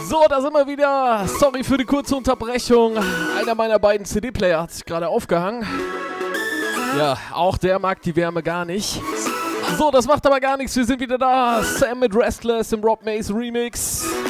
So, da sind wir wieder. Sorry für die kurze Unterbrechung. Einer meiner beiden CD-Player hat sich gerade aufgehangen. Ja, auch der mag die Wärme gar nicht. So, das macht aber gar nichts. Wir sind wieder da. Sam mit Restless im Rob Mace Remix.